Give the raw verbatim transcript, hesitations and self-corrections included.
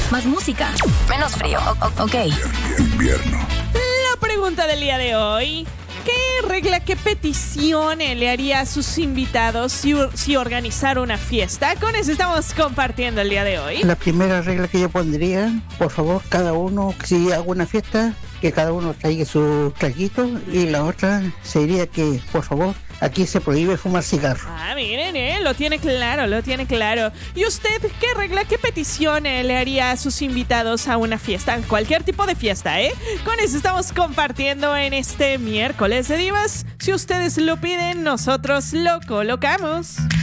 Más música. Menos frío. O- o- ok. Invierno. La pregunta del día de hoy: ¿qué regla, qué petición le haría a sus invitados si, si organizara una fiesta? Con eso estamos compartiendo el día de hoy. La primera regla que yo pondría, por favor, cada uno, si hago una fiesta, que cada uno traiga su traguito. Y la otra sería que, por favor, aquí se prohíbe fumar cigarro. Ah, miren, eh, lo tiene claro, lo tiene claro. ¿Y usted qué regla, qué petición eh, le haría a sus invitados a una fiesta? Cualquier tipo de fiesta, ¿eh? Con eso estamos compartiendo en este miércoles de divas. Si ustedes lo piden, nosotros lo colocamos.